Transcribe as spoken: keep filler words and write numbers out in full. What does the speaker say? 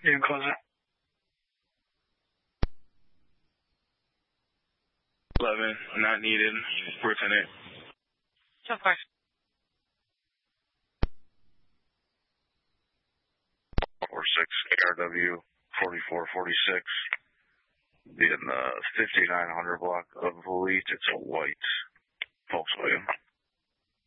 You can close it. eleven, not needed. Lieutenant. ten five. four six A R W forty-four forty-six. Be in the fifty-nine hundred block of Elite. It's a white Volkswagen.